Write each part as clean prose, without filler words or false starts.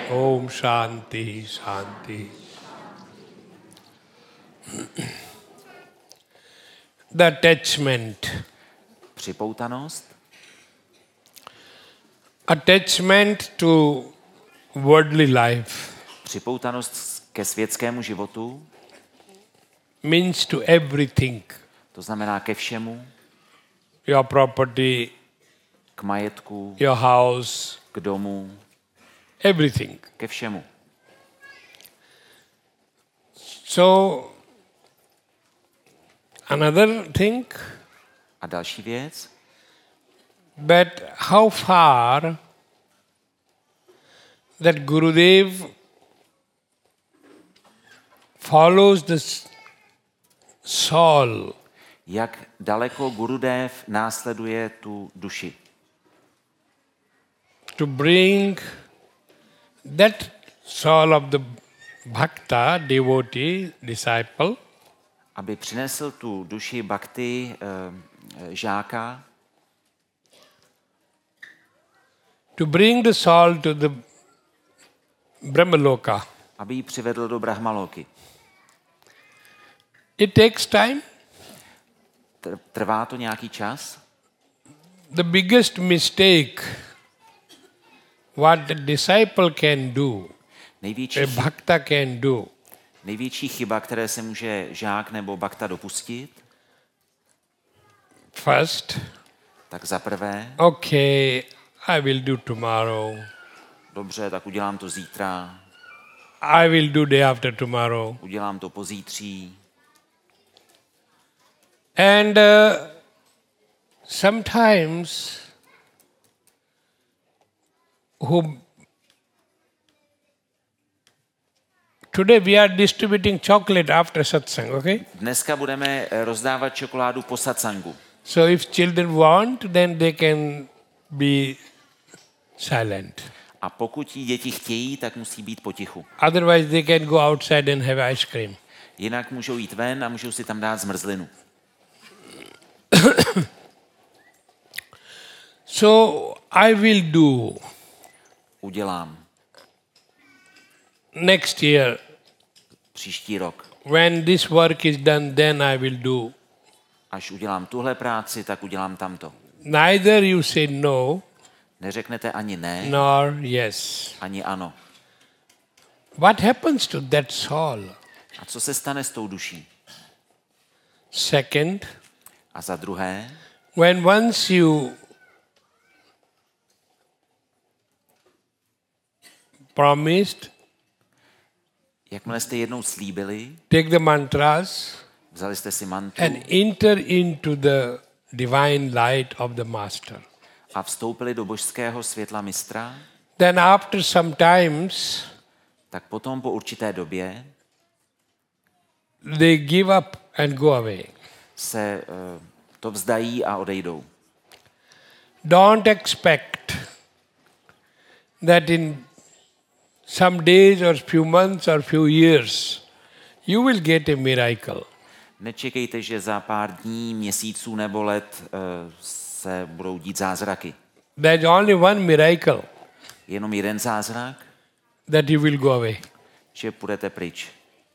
Om Shanti, Shanti. The attachment. Připoutanost. Attachment to worldly life. Připoutanost ke světskému životu. Means to everything. To znamená ke všemu. Your property, k majetku, your house, k domu, everything. ke všemu. So, another thing, A další věc, but how far that Gurudev follows the soul. Jak daleko Gurudev následuje tu duši. To bring that soul of the bhakta, devotee, disciple, Aby přinesl tu duši bhakti, žáka, to bring the soul to the Brahmaloka. aby ji přivedl do Brahmaloky. It takes time. Trvá to nějaký čas. The biggest mistake what the disciple can do, a bhakta can do, Největší chyba, které se může žák nebo bhakta dopustit, first, tak za prvé, okay, I will do tomorrow. dobře, tak udělám to zítra, I will do day after tomorrow. udělám to pozítří. And sometimes today we are distributing chocolate after satsang, okay? Dneska budeme rozdávat čokoládu po satsangu. So if children want, then they can be silent. A pokud ji děti chtějí, tak musí být potichu. Otherwise they can go outside and have ice cream. Jinak můžou jít ven a můžou si tam dát zmrzlinu. So I will do Udělám next year. příští rok. When this work is done, then I will do. Až udělám tuhle práci, tak udělám tamto. Neither you say no, Neřeknete ani ne, nor yes. ani ano. What happens to that soul? A co se stane s tou duší? Second, A za druhé, when once you promised, jakmile jste jednou slíbili, take the mantras vzali jste si mantru and enter into the divine light of the master. a vstoupili do božského světla mistra, Then after some times, tak potom po určité době they give up and go away. se to vzdají a odejdou. Don't expect that in some days or few months or few years you will get a miracle. Nečekejte, že za pár dní, měsíců nebo let se budou dít zázraky. There's only one miracle, Jenom jeden zázrak, that you will go away. že půjdete pryč.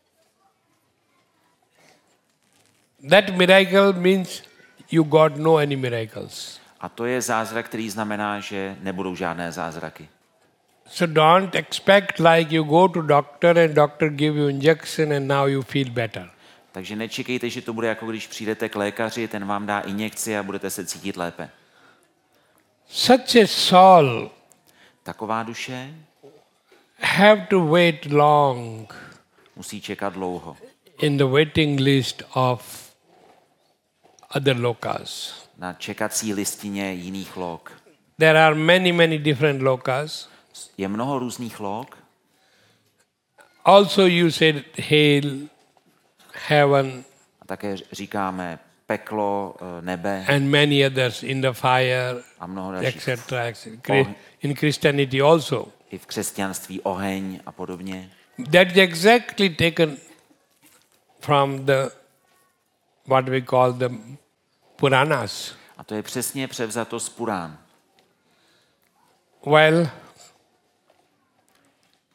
That miracle means you got no any miracles. A to je zázrak, který znamená, že nebudou žádné zázraky. So don't expect like you go to doctor and doctor give you injection and now you feel better. Takže nečekejte, že to bude jako když přijdete k lékaři, ten vám dá injekci a budete se cítit lépe. Such a soul Taková duše have to wait long musí čekat dlouho in the waiting list of other lokas. na čekací listině jiných lok. There are many different lokas. Je mnoho různých lok. Also you said hell, heaven, A také říkáme peklo, nebe and many others in the fire, a mnoho dalších. etc. In Christianity also. I v křesťanství oheň a podobně. That is exactly taken from the what we call the Puranas. A to je přesně převzato z Purán. Well,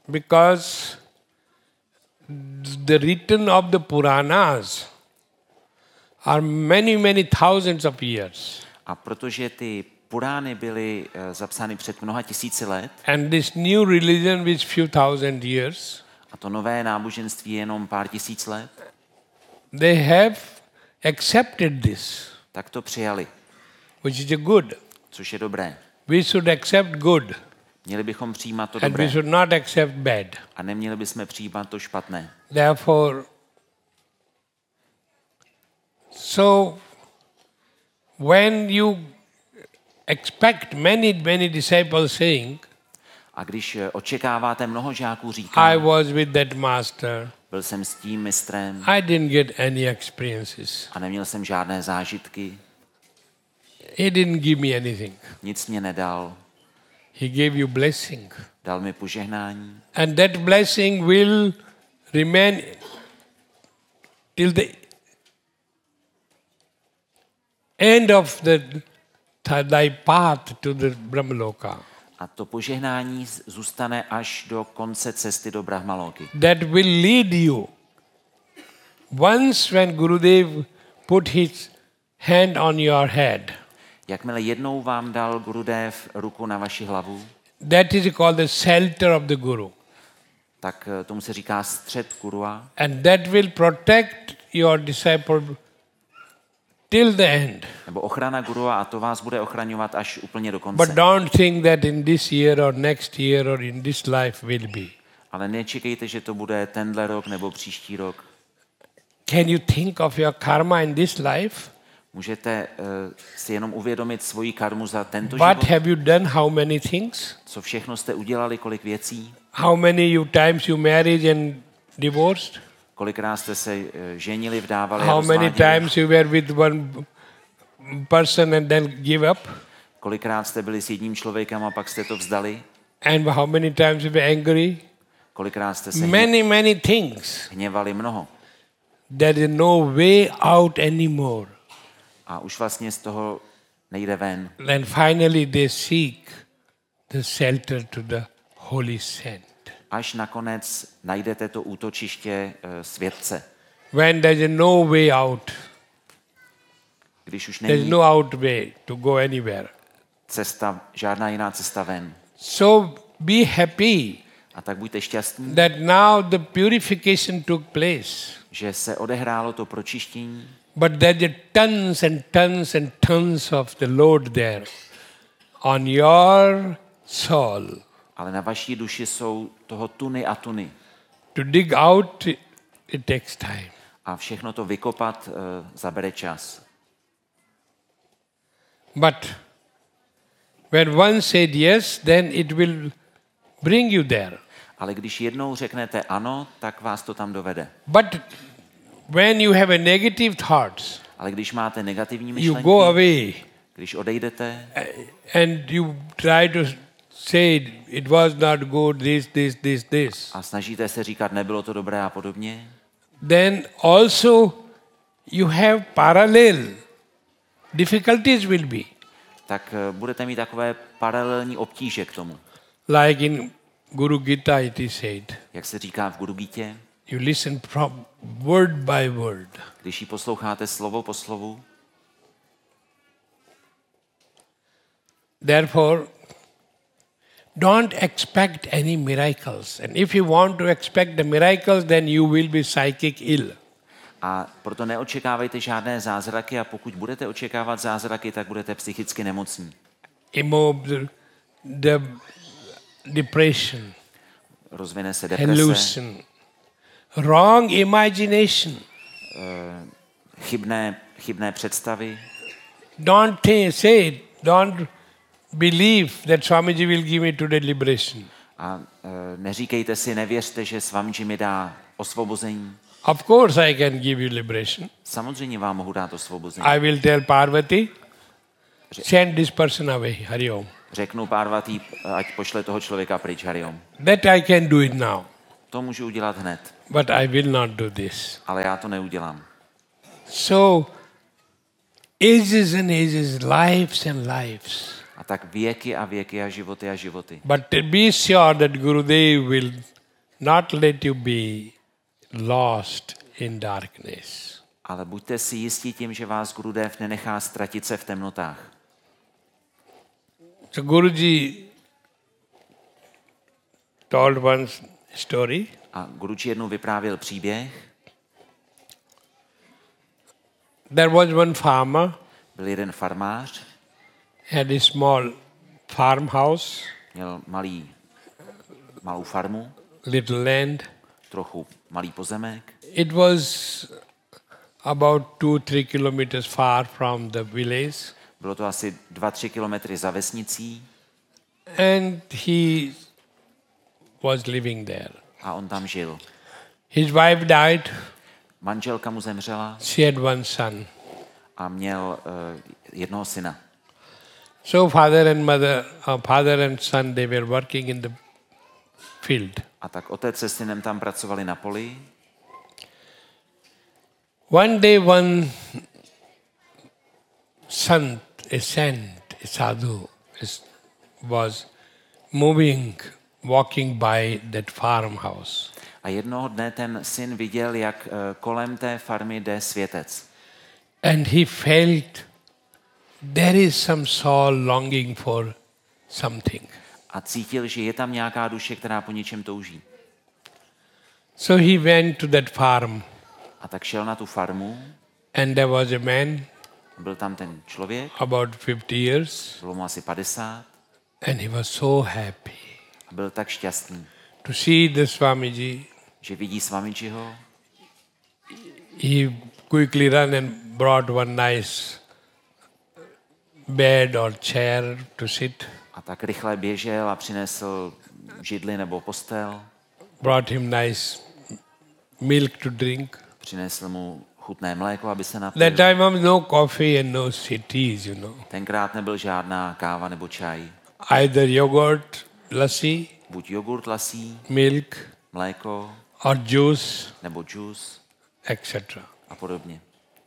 Because the written of the Puranas are many, many thousands of years. A protože ty Purány byly zapsány před mnoha tisíci let, And this new religion which few thousand years, a to nové náboženství je jenom pár tisíc let, they have accepted this, tak to přijali, which is a good. což je dobré. We should accept good Měli bychom přijímat to and we dobré should not accept bad. a neměli bychom přijímat to špatné. Therefore, so when you expect many disciples saying, A když očekáváte, mnoho žáků I říká, was with that master, byl jsem s tím mistrem I didn't get any experiences. a neměl jsem žádné zážitky, He didn't give me anything. nic mě nedal, He gave you blessing. dal mi požehnání And that blessing will remain till the end of thy path to the Brahmaloka. a to požehnání zůstane až do konce cesty do Brahmaloky. That will lead you. Once when Gurudev put his hand on your head, Jakmile jednou vám dal Gurudev ruku na vaši hlavu, that is called the shelter of the Guru. tak tomu se říká střed Gurua And that will protect your disciple till the end. nebo ochrana Gurua a to vás bude ochraňovat až úplně do But konce. don't think that in this year or next year or in this life will be. Ale nečekejte, že to bude tenhle rok nebo příští rok. Can you think of your karma in this life? Můžete si jenom uvědomit svoji karmu za tento What život, have you done? How many things? co všechno jste udělali, kolik věcí, How many times you married and divorced? kolikrát jste se ženili, vdávali a How many rozváděli, times you were with one person and then give up? kolikrát jste byli s jedním člověkem a pak jste to vzdali, And how many times you were angry? kolikrát jste se Many things. hněvali mnoho. There is no way out anymore. A už vlastně z toho nejde ven. Then finally they seek the shelter to the holy saint. Až nakonec najdete to útočiště světce. When there is no way out, Když už there is není no out way to go anywhere. cesta, žádná jiná cesta ven. So be happy A tak buďte šťastní, that now the purification took place. že se odehrálo to pročištění, But there are tons and tons and tons of the load there on your soul. ale na vaší duši jsou toho tuny a tuny. To dig out, it takes time. A všechno to vykopat zabere čas. But when one said yes, then it will bring you there. Ale když jednou řeknete ano, tak vás to tam dovede. But when you have a negative thoughts, Ale když máte negativní you myšlenky, go away když odejdete and you try to say it was not good, this. a snažíte se říkat, nebylo to dobré a podobně, Then also you have parallel difficulties will be. tak budete mít takové paralelní obtíže k tomu. Like in Guru Gita it is said, Jak se říká v Guru Gítě, you listen from word by word. když ji posloucháte slovo po slovu, Therefore, don't expect any miracles. And if you want to expect the miracles, then you will be psychic ill. a proto neočekávejte žádné zázraky a pokud budete očekávat zázraky, tak budete psychicky nemocní. The depression, Rozvine se deprese, hallucination, wrong imagination. chybné představy. Don't believe that Swamiji will give me today liberation. A neříkejte si, nevěřte, že Swamiji mi dá osvobození. Of course I can give you liberation. Samozřejmě vám mohu dát osvobození. I will tell Parvati, send this person away, Hari Om. Řeknu Parvati, ať pošle toho člověka pryč, Hari Om. That I can do it now. To můžu udělat hned, But I will not do this. ale já to neudělám. So, ages and ages, lives and lives. A tak věky a věky a životy a životy. But be sure that Gurudev will not let you be lost in darkness. Ale buďte si jistí tím, že vás Gurudev nenechá ztratit se v temnotách. So Guruji told one story. A Guruji jednou vyprávěl příběh. There was one farmer, Byl jeden farmář, had a small farmhouse, měl malou farmu, little land. trochu malý pozemek. It was about 2-3 kilometers far from the village, Bylo to asi 2-3 kilometry za vesnicí and he was living there. a on tam žil. His wife died. Manželka mu zemřela She had one son. a měl jednoho syna. So father and son, they were working in the field. A tak otec se synem tam pracovali na poli. One day, one sant, a sadhu, was walking by that farmhouse. A jednoho dne ten syn viděl, jak kolem té farmy jde světec. And he felt there is some soul longing for something. A cítil, že je tam nějaká duše, která po něčem touží. So he went to that farm, A tak šel na tu farmu, and there was a man byl tam ten člověk, about 50 years, bylo mu asi 50 and he was so happy a byl tak šťastný, to see the Swamiji. že vidí Swamidžiho. He quickly ran and brought one nice bed or chair to sit, A tak rychle běžel a přinesl židli nebo postel, brought him nice milk to drink. přinesl mu chutné mléko, aby se napil. That time was no coffee and no teas, Tenkrát nebyl žádná káva nebo čaj. Either yogurt, lassi, Buď jogurt lasí, milk, mléko or juice, nebo džus etc. a podobně.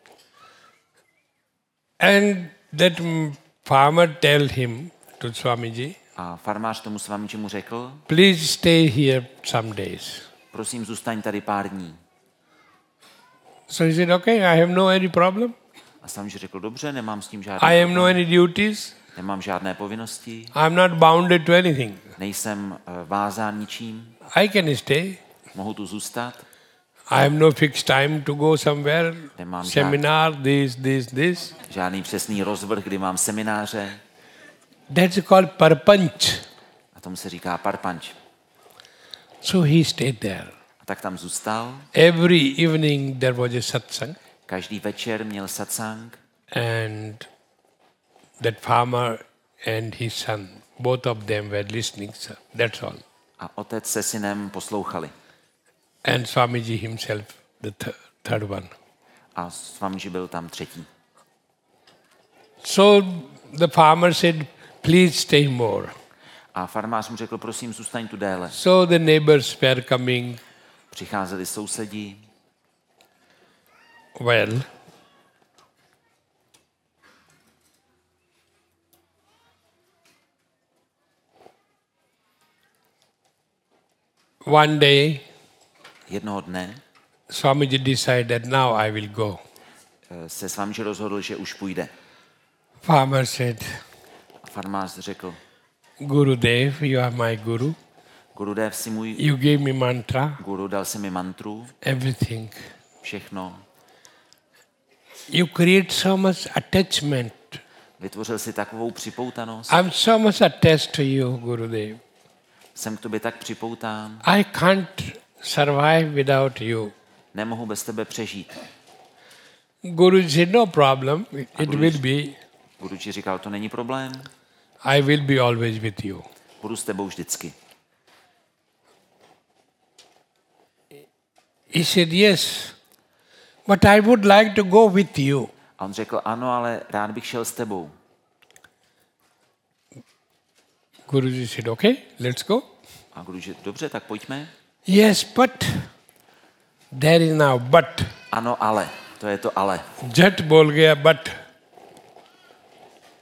And that farmer told him to Swamiji, A farmář tomu Swamidžimu řekl, please stay here some days. prosím, zůstaň tady pár dní. So he said, okay, I have no any problem. A Swamidži řekl, dobře, nemám s tím žádný I have no problém, any duties. nemám žádné povinnosti, I'm not bounded to anything. nejsem vázán ničím, I can stay. mohu tu zůstat, I have no fixed time to go somewhere. Nemám Seminar, this. žádný přesný rozvrh, kdy mám semináře. That's called parpanch. A tomu se říká parpanč. So he stayed there. A tak tam zůstal. Every evening there was a satsang, Každý večer měl satsang and that farmer and his son, both of them were listening. So that's all. a otec se synem poslouchali. And Swamiji himself, the third one. A Swamidži byl tam třetí. So the farmer said, please stay more. A farmář mu řekl, prosím, zůstaň tu déle. So the neighbors were coming. Přicházeli sousedi. Well, one day, Jednoho dne Swamiji decided, now I will go. se Swamidži rozhodl, že už půjde. Farmer said, A farmář řekl, Gurudev, you are my guru. Gurudev si můj You gave me mantra, guru, dal si mi mantru, everything. všechno. You create so much attachment. Vytvořil si takovou připoutanost. I'm so much attached to you, Gurudev. Jsem k tobě tak připoután. I can't survive without you. Nemohu bez tebe přežít. Guru said, no problem, it will be. Guruji říkal, to není problém. I will be always with you. Budu s tebou vždycky. He said, yes, but I would like to go with you. A on řekl, ano, ale rád bych šel s tebou. Guruji said, okay, let's go. A Guruji, dobře, tak pojďme. Yes, but there is now but. Ano, ale. To je to ale. Jat bol gaya but.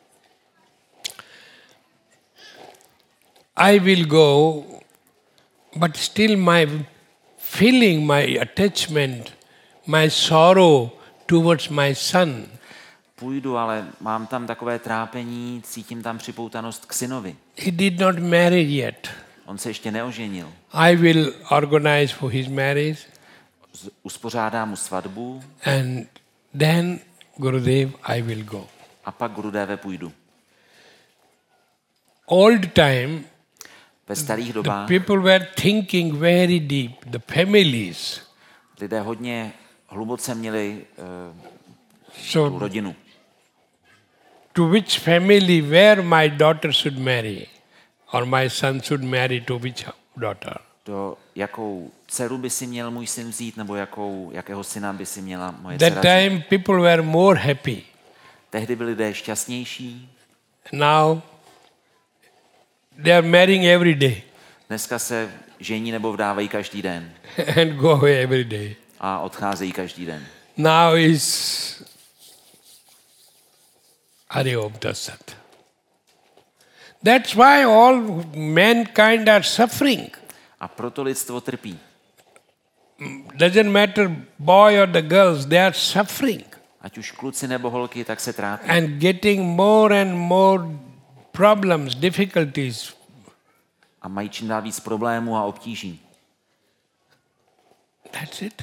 I will go, But still my feeling, my attachment, my sorrow towards my son, Půjdu, ale mám tam takové trápení, cítím tam připoutanost k synovi. he did not marry yet. On se ještě neoženil. I will organize for his marriage, Uspořádám mu svatbu and then Gurudev, I will go. a pak Gurudéve půjdu. Old time, Ve starých the dobách people were thinking very deep, the families. lidé hodně hluboce měli tu So rodinu. to which family, where my daughter should marry, or my son should marry to which daughter. To, jakou dceru by si měl můj syn vzít, nebo jakého syna by si měla moje That dcera vzít. time people were more happy. Tehdy byli lidé šťastnější, Now they are marrying every day dneska se žení nebo vdávají každý den and go away every day. a odcházejí každý den. Now is Hari Om Tat Sat. That's why all mankind are suffering. A proto lidstvo trpí. Doesn't matter boy or the girls, they are suffering Ať už kluci nebo holky, tak se trápí. and getting more and more problems, difficulties. A mají čím dál víc problémů a obtíží. That's it.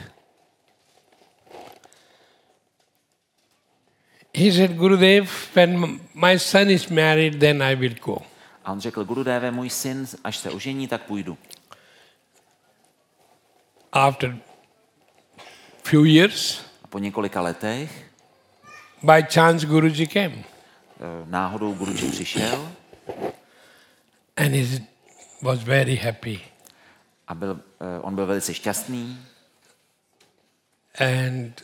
He said, Gurudev, when my son is married, then I will go. A on řekl, Gurudéve, můj syn, až se ožení, tak půjdu. After few years, A po několika letech by chance Guruji came. náhodou Guruji přišel And he was very happy. a on byl velice šťastný. And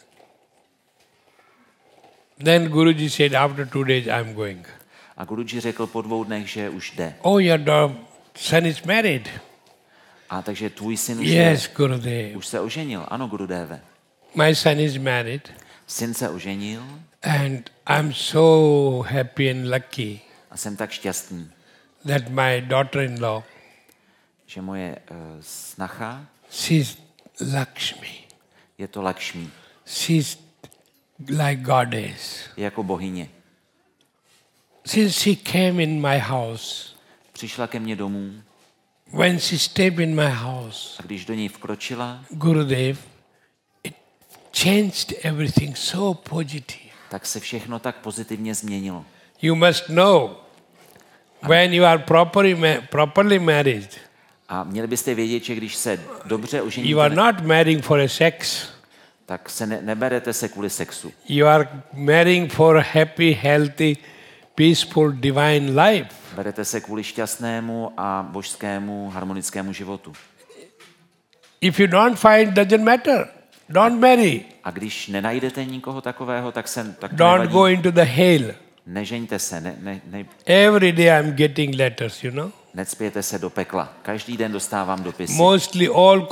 then Guruji said, after 2 days, I'm going. A Guruji řekl po 2 dnech, že už jde. Oh, your son is married. A takže tvůj syn Yes, Gurudev. už se oženil. Ano, Gurudéve. My son is married. Syn se oženil And I'm so happy and lucky a jsem tak šťastný, that my daughter-in-law, že moje snacha she's Lakshmi. je to Lakšmí. She's like goddess. Je jako bohyně. Since she came in my house, Přišla ke mně domů when she stepped in my house, a když do něj vkročila, Gurudev, it changed everything so positive. tak se všechno tak pozitivně změnilo. You must know, when you are properly married, A měli byste vědět, že když se dobře you oženíte, are not marrying for a sex. tak se neberete se kvůli sexu. You are marrying for a happy, healthy, peaceful, divine life. Berete se kvůli šťastnému a božskému harmonickému životu. If you don't find, doesn't matter. Don't marry. A když nenajdete nikoho takového, tak to Don't go nevadí. into the hail. Nežeňte se, Every day I'm getting letters, you know. necpěte se do pekla. Každý den dostávám dopisy. Mostly all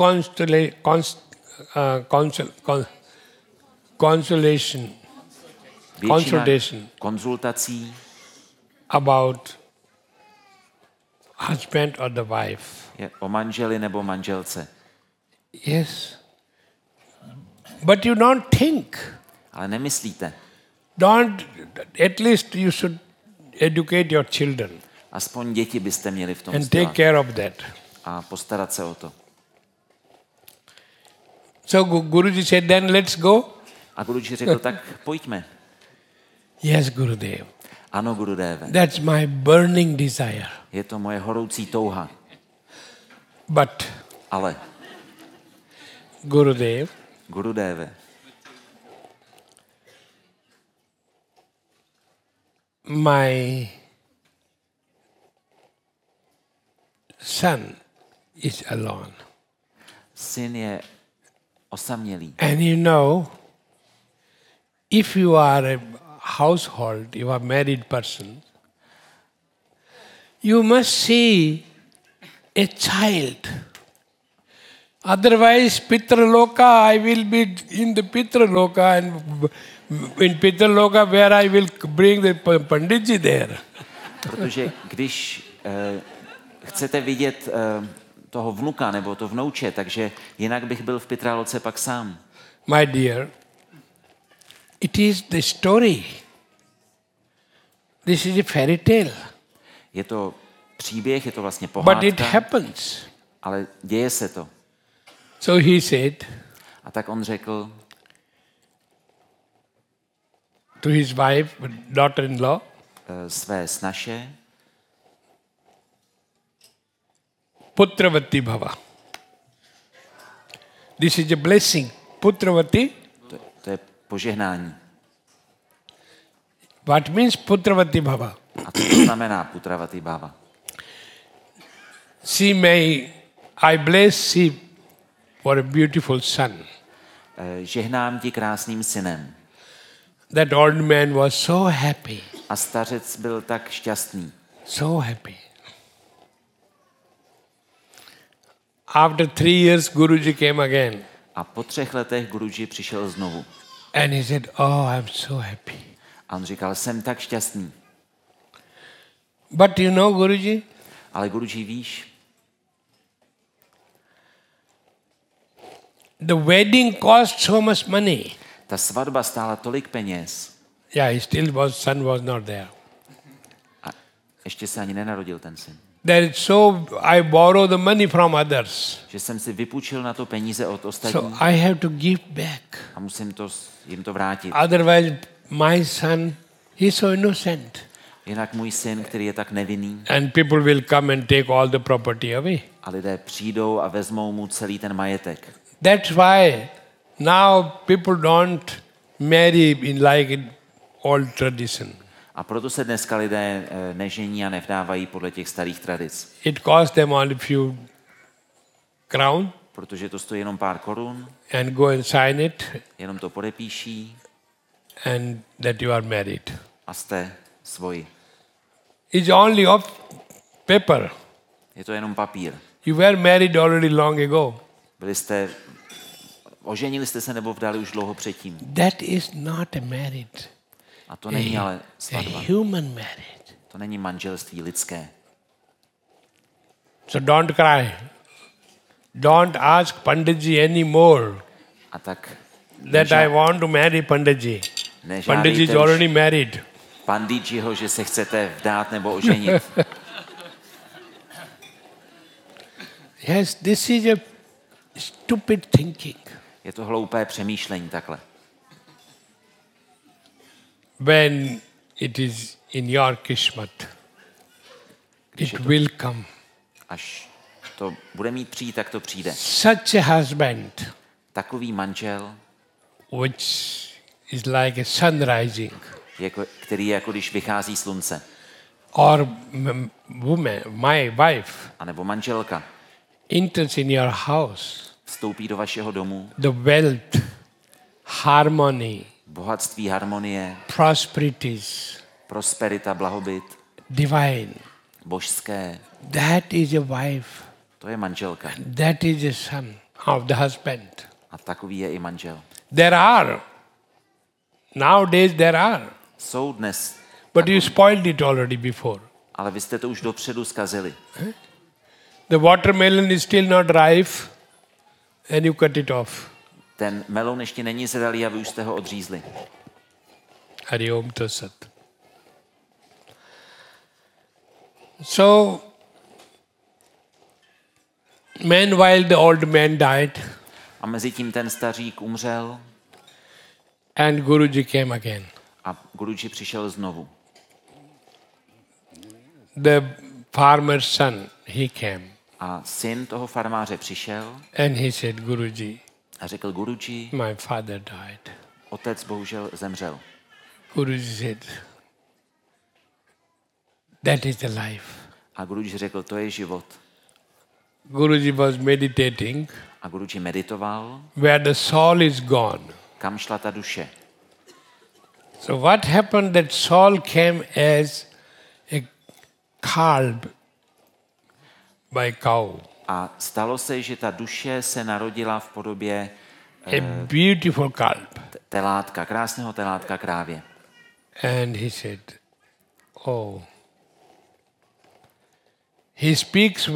consolation, Většina consultation konzultací about husband or the wife. je o manželi nebo manželce. Yes. But you don't think. Ale nemyslíte. At least you should educate your children Aspoň děti byste měli v tom and take vzdělat care of that. a postarat se o to. So Guruji said, then let's go. A Guruji řekl, tak pojďme. Yes, Gurudev. Ano, Gurudéve. That's my burning desire. Je to moje horoucí touha. But Ale Gurudev, Gurudéve, my son is alone. syn je osamělý. And you know, if you are a household, you are a married person, you must see a child. Otherwise, Pitraloka, I will be in the Pitraloka, and in Pitraloka where I will bring the Panditji there. Protože když chcete vidět toho vnuka nebo to vnouče, takže jinak bych byl v Pitraloce pak sám. My dear, it is the story. This is a fairy tale. Je to příběh, je to vlastně But it pohádka, happens. ale děje se to. So he said A tak on řekl to his wife, daughter-in-law, své snaše, Putravati bhava. This is a blessing. Putravati. to je požehnání. What means Putravati bhava? A co to znamená Putravati bhava? I bless she for a beautiful son. Žehnám ti krásným synem. That old man was so happy. A stařec byl tak šťastný. So happy. After 3 years, Guruji came again. A po 3 letech Guruji přišel znovu. And he said, oh, I'm so happy. A on říkal, jsem tak šťastný. But you know, Guruji, Ale Guruji, víš, the wedding cost so much money. ta svatba stála tolik peněz. Yeah, son was not there. A ještě se ani nenarodil ten syn. I borrow the money from others. Že jsem si vypůjčil na to peníze od So ostatních I have to give back. a musím jim to vrátit. Otherwise, my son, he's so innocent. Jinak můj syn, který je tak nevinný, And people will come and take all the property away. a lidé přijdou a vezmou mu celý ten majetek. That's why now people don't marry in old tradition. A proto se dneska lidé nežení a nevdávají podle těch starých tradic. It costs them only few crown Protože to stojí jenom pár korun, and go and sign it jenom to podepíší and that you are married. a jste svoji. It's only of paper. Je to jenom papír. You were married already long ago. Oženili jste se nebo vdali už dlouho předtím. That is not a marriage. A to není ale A svatba. human marriage. To není manželství lidské. So don't cry. Don't ask Panditji anymore A tak that I want to marry Panditji. Panditji is nežádejte already už married. Panditjiho, že se chcete vdát nebo oženit. Yes, this is a stupid thinking. Je to hloupé přemýšlení takhle. When it is in your kismat, it will come. Až to bude mít přijít, tak to přijde. Such a husband, Takový manžel, which is like a sun rising, který je jako když vychází slunce. or woman, my wife, A nebo manželka enters in your house, vstoupí do vašeho domu, the wealth, harmony, bohatství, harmonie, prosperities, prosperita, blahobyt, divine. božské. That is a wife. To je manželka. That is a son of the husband. A takový je i manžel. Nowadays there are. Jsou dnes, But you spoiled it already before. ale vy jste to už dopředu zkazili. The watermelon is still not ripe and you cut it off. Ten meloun ještě není zralý a vy už jste ho odřízli. Hari Om Tat Sat. So, meanwhile the old man died A mezi tím ten stařík umřel and Guruji came again. a Guruji přišel znovu. The farmer's son, he came A syn toho farmáře přišel and he said, Guruji, a řekl Guruji, my father died. otec bohužel zemřel. Guruji said, that is the life. A Guruji řekl, to je život. Guruji was meditating A Guruji meditoval, where the soul is gone. kam šla ta duše. So what happened that soul came as a calb by cow, A stalo se, že ta duše se narodila v podobě a beautiful calb. telátka, krásného telátka krávě. And he said, oh, he speaks